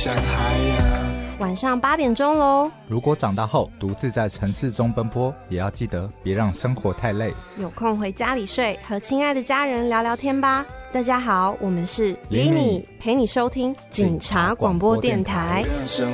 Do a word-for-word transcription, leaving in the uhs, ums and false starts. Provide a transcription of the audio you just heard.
像海洋。 晚上八点钟喽。 如果长大后独自在城市中奔波，也要记得别让生活太累。 有空回家里睡，和亲爱的家人聊聊天吧。大家好，我们是厘米， 陪你收听警察广播电台。